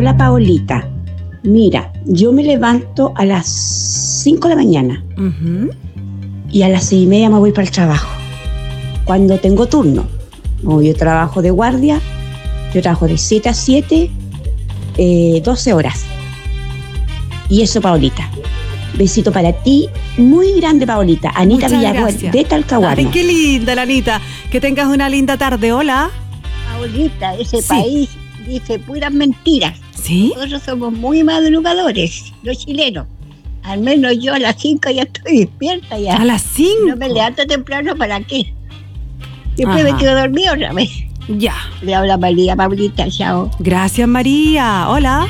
Hola Paolita, mira, yo me levanto a las 5 de la mañana y a las 6:30 me voy para el trabajo. Cuando tengo turno, yo trabajo de guardia, yo trabajo de 7 a 7, 12 horas. Y eso, Paolita. Besito para ti, muy grande, Paolita. Anita Villarroel, de Talcahuano. Ay, qué linda, la Anita. Que tengas una linda tarde. Hola. Paolita, ese país dice puras mentiras. ¿Sí? Nosotros somos muy madrugadores, los chilenos. Al menos yo a las 5 ya estoy despierta ya. ¿A las 5? No me levanto temprano, ¿para qué? Después me quedo dormida otra vez. Ya. Le habla María, Paulita, chao. Gracias, María. Hola.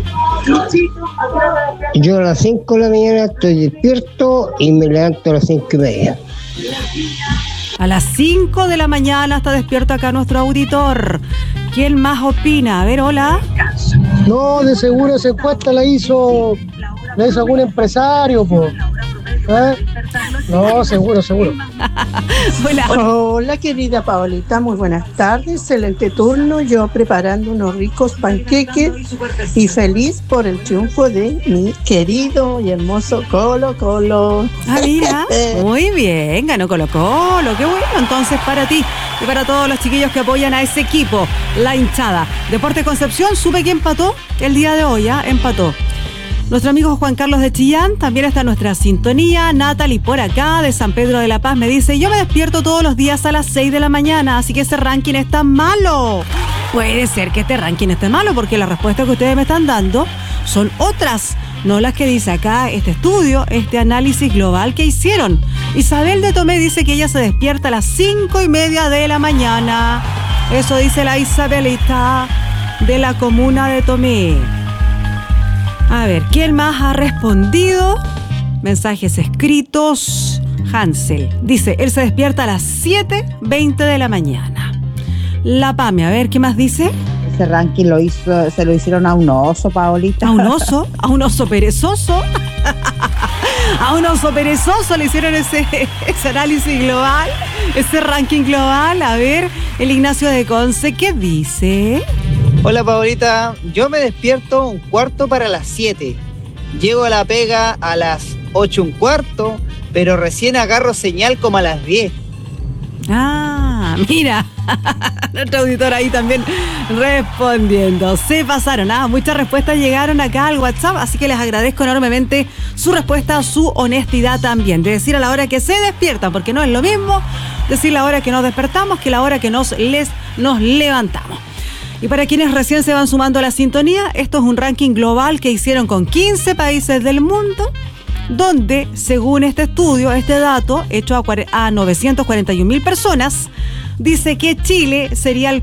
Yo a las 5 de la mañana estoy despierto y me levanto a las 5:30. A las 5 de la mañana está despierto acá nuestro auditor. ¿Quién más opina? A ver, hola. No, de seguro esa encuesta la hizo algún empresario, po. No, seguro. Hola. Hola, querida Paolita, muy buenas tardes. Excelente turno, yo preparando unos ricos panqueques y feliz por el triunfo de mi querido y hermoso Colo Colo. Ah, mira, muy bien, ganó Colo Colo, qué bueno entonces para ti y para todos los chiquillos que apoyan a ese equipo, la hinchada. Deportes Concepción, supe que empató el día de hoy, empató. Nuestro amigo Juan Carlos de Chillán también está en nuestra sintonía. Natalie por acá, de San Pedro de la Paz, me dice: yo me despierto todos los días a las 6 de la mañana, así que ese ranking está malo. Puede ser que este ranking esté malo, porque las respuestas que ustedes me están dando son otras, no las que dice acá este estudio, este análisis global que hicieron. Isabel de Tomé dice que ella se despierta a las 5:30 de la mañana. Eso dice la Isabelita de la comuna de Tomé. A ver, ¿quién más ha respondido? Mensajes escritos. Hansel dice, él se despierta a las 7:20 de la mañana. La Pame, a ver, ¿qué más dice? Ese ranking se lo hicieron a un oso, Paolita. ¿A un oso? ¿A un oso perezoso? A un oso perezoso le hicieron ese análisis global, ese ranking global. A ver, el Ignacio de Conce, ¿qué dice? Hola Paolita, yo me despierto 1/4 para las 7. Llego a la pega a las 8:15, pero recién agarro señal como a las 10. Ah, mira, nuestro auditor ahí también respondiendo. Se pasaron, muchas respuestas llegaron acá al WhatsApp, así que les agradezco enormemente su respuesta, su honestidad también, de decir a la hora que se despiertan, porque no es lo mismo decir la hora que nos despertamos que la hora que nos levantamos. Y para quienes recién se van sumando a la sintonía, esto es un ranking global que hicieron con 15 países del mundo, donde, según este estudio, este dato, hecho a 941.000 personas, dice que Chile sería el